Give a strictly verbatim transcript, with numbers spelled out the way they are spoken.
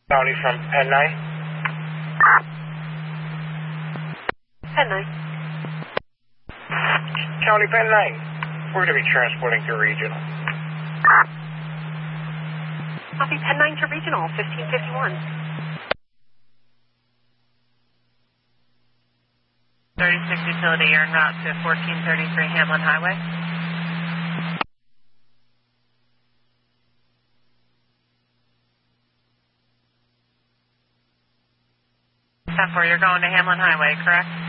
County from Penn nine. Penn nine. County Penn nine. We're going to be transporting to regional. Copy Penn nine to regional, fifteen fifty-one. thirty-six utility, you're en route to fourteen thirty-three Hamlin Highway. ten four, you're going to Hamlin Highway, correct?